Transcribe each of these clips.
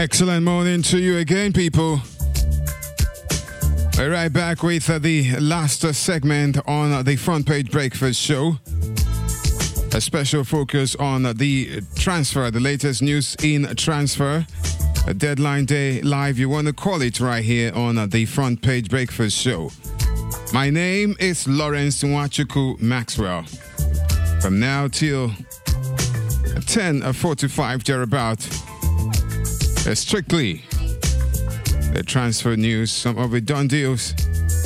Excellent morning to you again, people. We're right back with the last segment on the Front Page Breakfast Show. A special focus on the transfer, the latest news in transfer. A deadline day live, you want to call it, right here on the Front Page Breakfast Show. My name is Lawrence Nwachuku Maxwell. From now till 10:45 thereabout, strictly the transfer news, some of the done deals,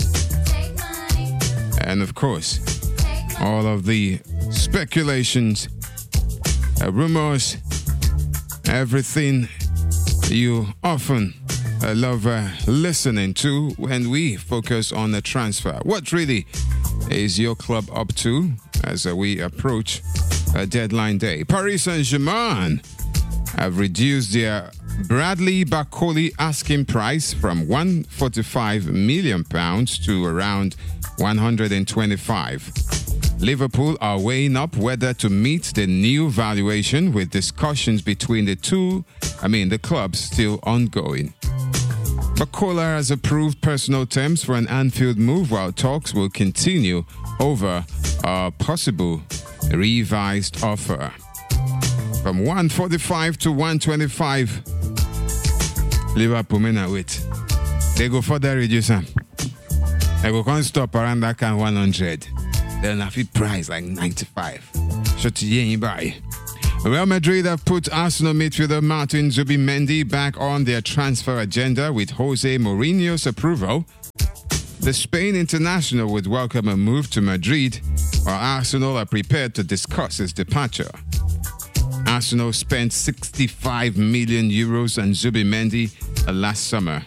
and of course, all of the speculations, rumors, everything you often love listening to when we focus on the transfer. What really is your club up to as we approach a deadline day? Paris Saint-Germain have reduced their Bradley Bakoli asking price from £145 million to around 125. Liverpool are weighing up whether to meet the new valuation, with discussions between the clubs still ongoing. Bakola has approved personal terms for an Anfield move, while talks will continue over a possible revised offer. From 145 to 125, Liverpool may not wait. They go further reduce them. They go can't stop around that kind 100. Then I feel price like 95. So to you buy. Real Madrid have put Arsenal midfielder Martin Zubimendi back on their transfer agenda with Jose Mourinho's approval. The Spain international would welcome a move to Madrid, while Arsenal are prepared to discuss his departure. Arsenal spent €65 million on Zubimendi last summer.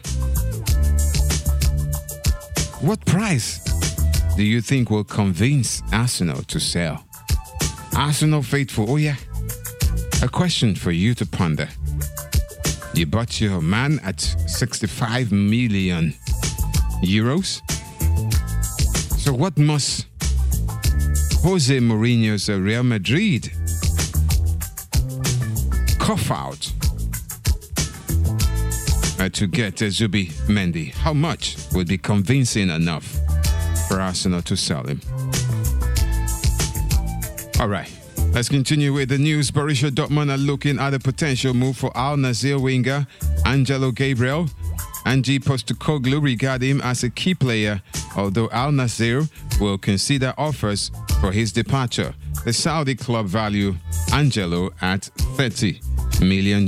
What price do you think will convince Arsenal to sell? Arsenal faithful, oh yeah. A question for you to ponder. You bought your man at €65 million. So what must Jose Mourinho's Real Madrid cough out to get Zubimendi? How much would be convincing enough for Arsenal to sell him? All right. Let's continue with the news. Borussia Dortmund are looking at a potential move for Al Nassr winger Angelo Gabriel. Ange Postecoglou regard him as a key player, although Al Nassr will consider offers for his departure. The Saudi club value Angelo at €30 million.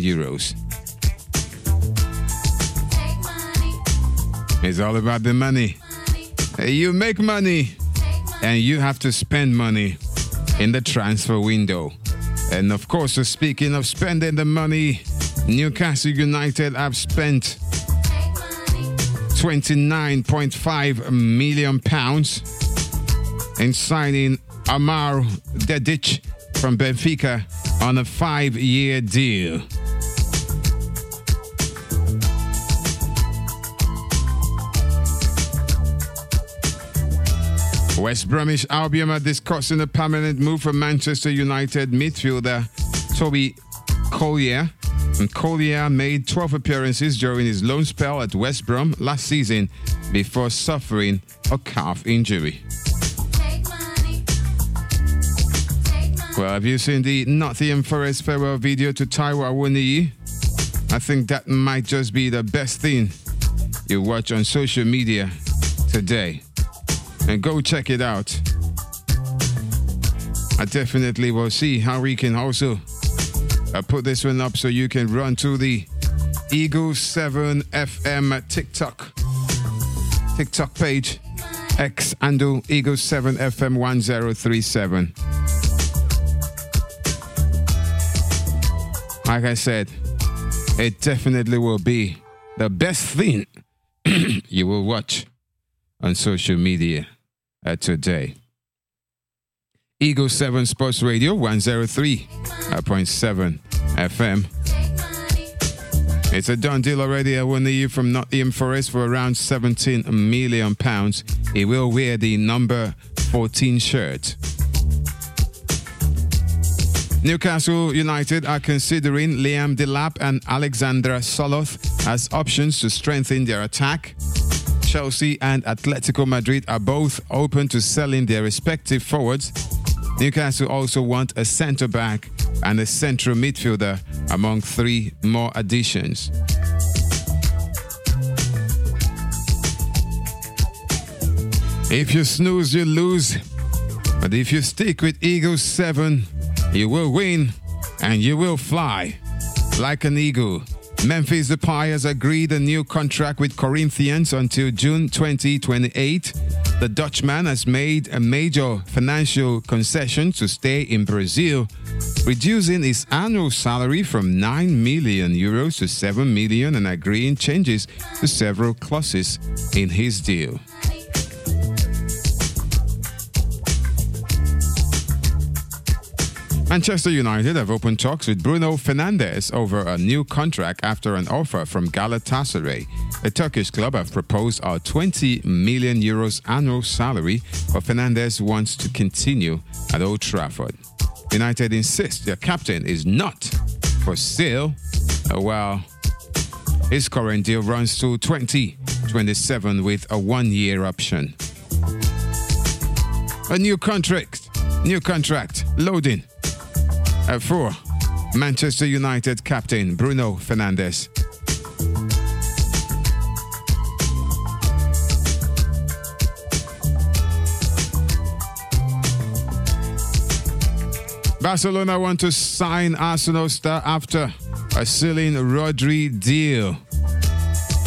It's all about the money. You make money and you have to spend money in the transfer window. And of course, speaking of spending the money, Newcastle United have spent £29.5 million in signing Amar Dedic from Benfica on a 5-year deal. West Bromwich Albion are discussing a permanent move for Manchester United midfielder Toby Collier. And Collier made 12 appearances during his loan spell at West Brom last season before suffering a calf injury. Well, have you seen the Nottingham Forest farewell video to Taiwo Awoniyi? I think that might just be the best thing you watch on social media today. And go check it out. I definitely will see how we can also put this one up so you can run to the Eagle 7 FM TikTok page, X handle Eagle 7 FM 1037. Like I said, it definitely will be the best thing you will watch on social media today. Eagle 7 Sports Radio 103.7 FM. It's a done deal already. I won the year from Nottingham Forest for around £17 million. He will wear the number 14 shirt. Newcastle United are considering Liam Delap and Alexandra Soloth as options to strengthen their attack. Chelsea and Atletico Madrid are both open to selling their respective forwards. Newcastle also want a centre-back and a central midfielder among 3 more additions. If you snooze, you lose. But if you stick with Eagles 7, you will win and you will fly like an eagle. Memphis Depay has agreed a new contract with Corinthians until June 2028. The Dutchman has made a major financial concession to stay in Brazil, reducing his annual salary from 9 million euros to 7 million and agreeing changes to several clauses in his deal. Manchester United have opened talks with Bruno Fernandes over a new contract after an offer from Galatasaray. The Turkish club have proposed a 20 million euros annual salary, but Fernandes wants to continue at Old Trafford. United insists their captain is not for sale, while his current deal runs to 2027 with a 1-year option. A new contract, loading. For Manchester United captain Bruno Fernandes. Barcelona want to sign Arsenal star after a selling Rodri deal.